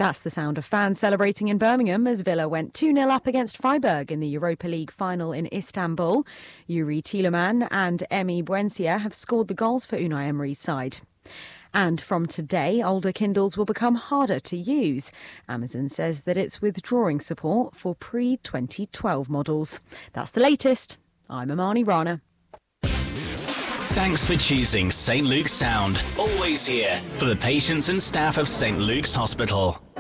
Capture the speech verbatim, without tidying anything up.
That's the sound of fans celebrating in Birmingham as Villa went two nil up against Freiburg in the Europa League final in Istanbul. Yuri Tielemans and Emi Buendia have scored the goals for Unai Emery's side. And from today, older Kindles will become harder to use. Amazon says that it's withdrawing support for pre twenty twelve models. That's the latest. I'm Amani Rana. Thanks for choosing Saint Luke's Sound. Always here for the patients and staff of Saint Luke's Hospital.